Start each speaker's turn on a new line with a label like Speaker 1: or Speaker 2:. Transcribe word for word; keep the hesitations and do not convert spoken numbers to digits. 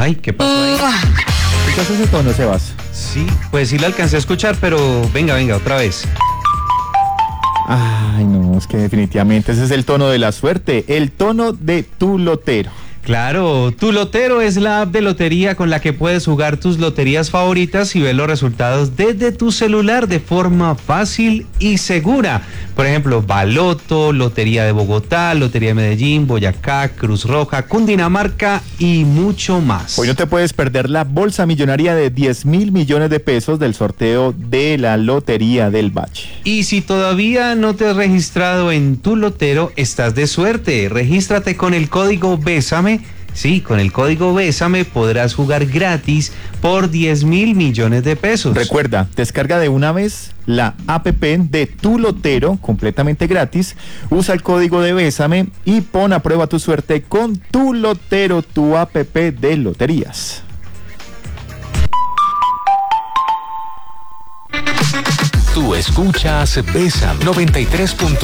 Speaker 1: Ay, ¿qué pasó ahí?
Speaker 2: ¿Escuchas ese tono, Sebas?
Speaker 1: Sí, pues sí lo alcancé a escuchar, pero venga, venga, otra vez.
Speaker 2: Ay, no, es que definitivamente ese es el tono de la suerte, el tono de tu lotero.
Speaker 1: Claro, Tu Lotero es la app de lotería con la que puedes jugar tus loterías favoritas y ver los resultados desde tu celular de forma fácil y segura. Por ejemplo, Baloto, Lotería de Bogotá, Lotería de Medellín, Boyacá, Cruz Roja, Cundinamarca y mucho más.
Speaker 2: Hoy no te puedes perder la bolsa millonaria de diez mil millones de pesos del sorteo de la Lotería del Valle.
Speaker 1: Y si todavía no te has registrado en Tu Lotero, estás de suerte. Regístrate con el código Bésame. Sí, con el código Bésame podrás jugar gratis por diez mil millones de pesos.
Speaker 2: Recuerda, descarga de una vez la app de Tu Lotero, completamente gratis. Usa el código de Bésame y pon a prueba tu suerte con Tu Lotero, tu app de loterías.
Speaker 3: Tú escuchas Bésame noventa y tres punto